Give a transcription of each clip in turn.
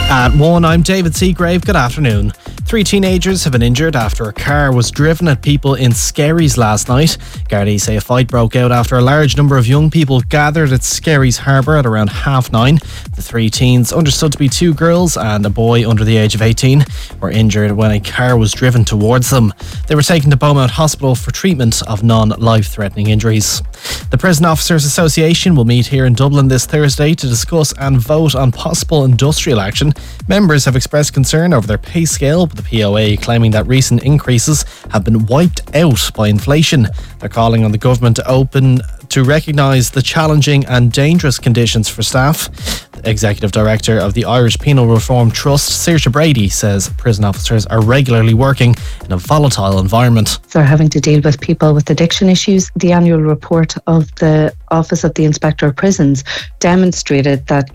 At 1, I'm David Seagrave. Good afternoon. 3 teenagers have been injured after a car was driven at people in Skerries last night. Gardaí say a fight broke out after a large number of young people gathered at Skerries Harbour at around 9:30. The 3 teens, understood to be 2 girls and a boy under the age of 18, were injured when a car was driven towards them. They were taken to Beaumont Hospital for treatment of non-life-threatening injuries. The Prison Officers Association will meet here in Dublin this Thursday to discuss and vote on possible industrial action. Members have expressed concern over their pay scale, with the POA claiming that recent increases have been wiped out by inflation. They're calling on the government to recognise the challenging and dangerous conditions for staff. The Executive Director of the Irish Penal Reform Trust, Saoirse Brady, says prison officers are regularly working in a volatile environment. They're having to deal with people with addiction issues. The annual report of the Office of the Inspector of Prisons demonstrated that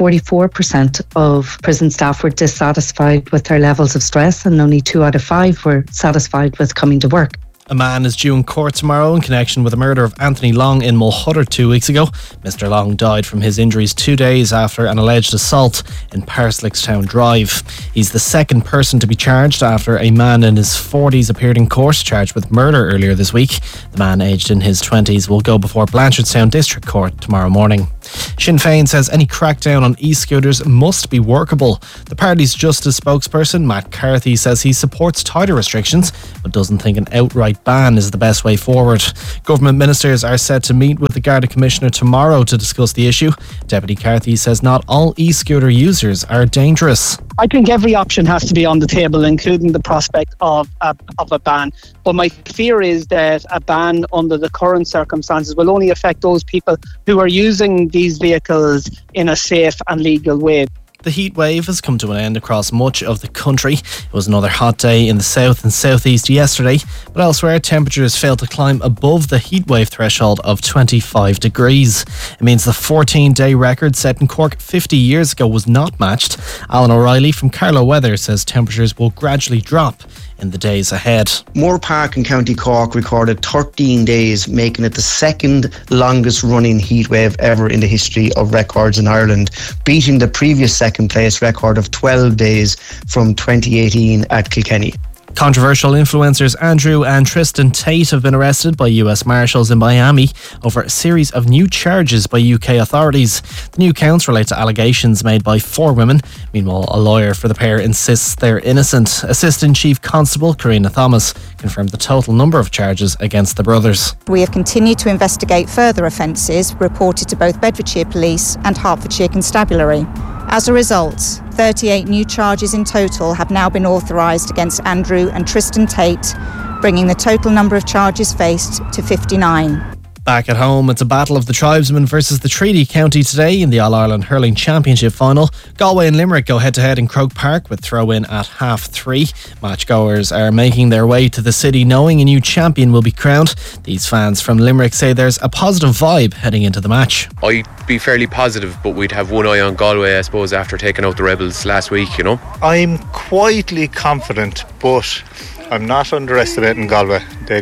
44% of prison staff were dissatisfied with their levels of stress, and only 2 out of 5 were satisfied with coming to work. A man is due in court tomorrow in connection with the murder of Anthony Long in Mulhutter 2 weeks ago. Mr. Long died from his injuries 2 days after an alleged assault in Parslickstown Drive. He's the second person to be charged after a man in his 40s appeared in court charged with murder earlier this week. The man, aged in his 20s, will go before Blanchardstown District Court tomorrow morning. Sinn Féin says any crackdown on e-scooters must be workable. The party's Justice spokesperson, Matt Carthy, says he supports tighter restrictions but doesn't think an outright ban is the best way forward. Government ministers are set to meet with the Garda Commissioner tomorrow to discuss the issue. Deputy Carthy says not all e-scooter users are dangerous. I think every option has to be on the table, including the prospect of a ban. But my fear is that a ban under the current circumstances will only affect those people who are using these vehicles in a safe and legal way. The heat wave has come to an end across much of the country. It was another hot day in the south and southeast yesterday, but elsewhere temperatures failed to climb above the heat wave threshold of 25 degrees. It means the 14-day record set in Cork 50 years ago was not matched. Alan O'Reilly from Carlow Weather says temperatures will gradually drop in the days ahead. Moore Park in County Cork recorded 13 days, making it the second longest running heatwave ever in the history of records in Ireland, beating the previous second place record of 12 days from 2018 at Kilkenny. Controversial influencers Andrew and Tristan Tate have been arrested by US Marshals in Miami over a series of new charges by UK authorities. The new counts relate to allegations made by 4 women. Meanwhile, a lawyer for the pair insists they're innocent. Assistant Chief Constable Karina Thomas confirmed the total number of charges against the brothers. We have continued to investigate further offences reported to both Bedfordshire Police and Hertfordshire Constabulary. As a result, 38 new charges in total have now been authorised against Andrew and Tristan Tate, bringing the total number of charges faced to 59. Back at home, it's a battle of the tribesmen versus the Treaty County today in the All-Ireland Hurling Championship final. Galway and Limerick go head-to-head in Croke Park with throw-in at 3:30. Matchgoers are making their way to the city knowing a new champion will be crowned. These fans from Limerick say there's a positive vibe heading into the match. I'd be fairly positive, but we'd have one eye on Galway, I suppose, after taking out the Rebels last week, I'm quietly confident, but I'm not underestimating Galway.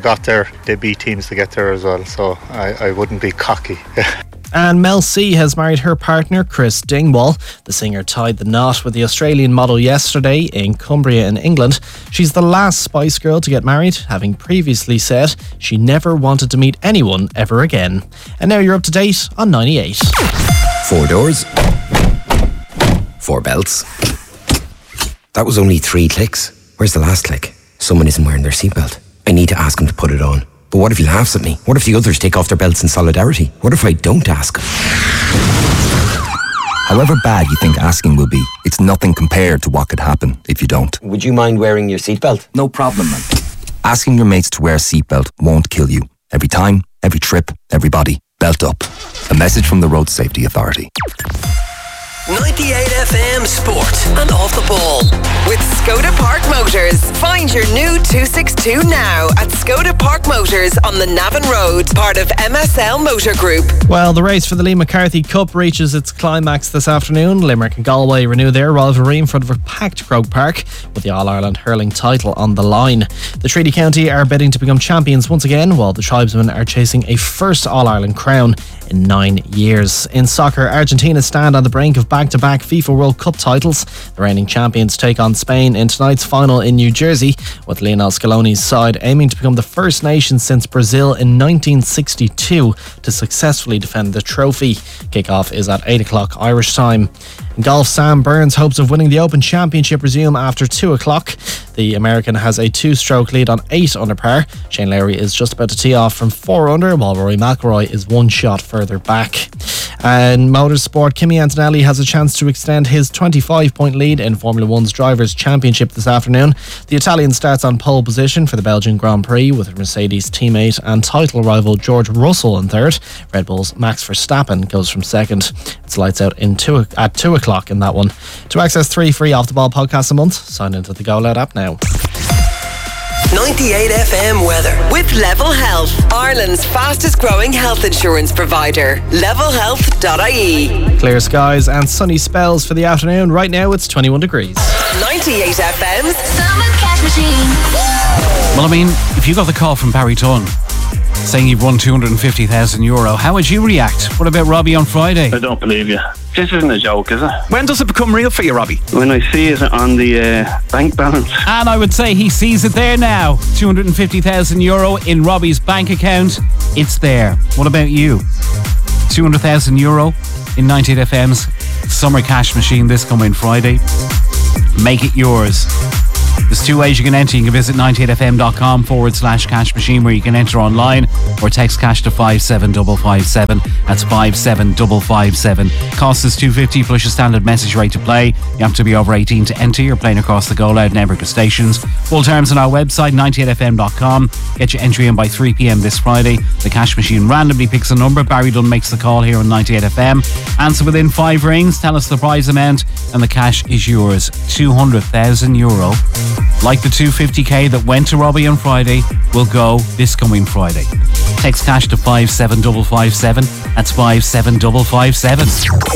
They beat teams to get there as well, so I wouldn't be cocky. And Mel C has married her partner Chris Dingwall. The singer tied the knot with the Australian model yesterday in Cumbria in England. She's the last Spice Girl to get married, having previously said she never wanted to meet anyone ever again. And now you're up to date on 98. 4 doors, 4 belts. That was only 3 clicks. Where's the last click? Someone isn't wearing their seatbelt. I need to ask him to put it on. But what if he laughs at me? What if the others take off their belts in solidarity? What if I don't ask him? However bad you think asking will be, it's nothing compared to what could happen if you don't. Would you mind wearing your seatbelt? No problem, man. Asking your mates to wear a seatbelt won't kill you. Every time, every trip, everybody, belt up. A message from the Road Safety Authority. 98 FM Sport and Off the Ball with Skoda Park Motors. Find your new 262 now at Skoda Park Motors on the Navan Road, part of MSL Motor Group. Well, the race for the Lee McCarthy Cup reaches its climax this afternoon. Limerick and Galway renew their rivalry in front of a packed Croke Park with the All-Ireland hurling title on the line. The Treaty County are bidding to become champions once again, while the Tribesmen are chasing a first All-Ireland crown in 9 years. In soccer, Argentina stand on the brink of back-to-back FIFA World Cup titles. The reigning champions take on Spain in tonight's final in New Jersey, with Lionel Scaloni's side aiming to become the first nation since Brazil in 1962 to successfully defend the trophy. Kickoff is at 8 o'clock Irish time. In golf, Sam Burns' hopes of winning the Open Championship resume after 2 o'clock. The American has a 2-stroke lead on 8 under par. Shane Lowry is just about to tee off from 4 under, while Rory McIlroy is 1 shot further back. And motorsport, Kimi Antonelli has a chance to extend his 25-point lead in Formula One's Drivers' Championship this afternoon. The Italian starts on pole position for the Belgian Grand Prix with Mercedes teammate and title rival George Russell in third. Red Bull's Max Verstappen goes from second. It's lights out at 2 o'clock in that one. To access 3 free Off The Ball podcasts a month, sign into the Go Loud app now. 98 FM weather with Level Health, Ireland's fastest growing health insurance provider. levelhealth.ie. Clear skies and sunny spells for the afternoon. Right now it's 21 degrees. 98 FM's Summer Cash Machine. Well, I mean, if you got the call from Barry Dunn saying you've won €250,000, how would you react? What about Robbie on Friday? I don't believe you. This isn't a joke, is it? When does it become real for you, Robbie? When I see it on the bank balance. And I would say he sees it there now. €250,000 in Robbie's bank account. It's there. What about you? €200,000 in 98 FM's Summer Cash Machine this coming Friday. Make it yours. There's 2 ways you can enter. You can visit 98fm.com/cash machine, where you can enter online, or text cash to 57557. That's 57557. Cost is $2.50 plus your standard message rate to play. You have to be over 18 to enter. You're playing across the Go Loud network of stations. Full terms on our website, 98fm.com. Get your entry in by 3 p.m. this Friday. The cash machine randomly picks a number. Barry Dunn makes the call here on 98 FM. Answer within 5 rings. Tell us the prize amount, and the cash is yours. €200,000. Like the 250k that went to Robbie on Friday, will go this coming Friday. Text cash to 57557. That's 57557.